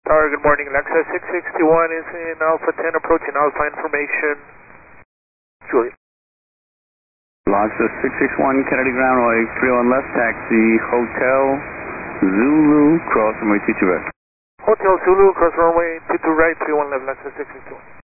Tower, good morning. Lexus 661 is in Alpha 10 approaching Alpha information. Julia. Lexus 661, Kennedy ground, runway 31 left, taxi Hotel Zulu, cross runway 22 right. Hotel Zulu, cross runway 22 right, 31 left, Lexus 661.